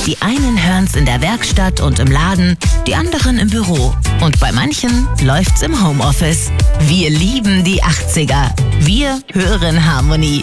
Die einen hören's in der Werkstatt und im Laden, die anderen im Büro. Und bei manchen läuft's im Homeoffice. Wir lieben die 80er. Wir hören Harmony.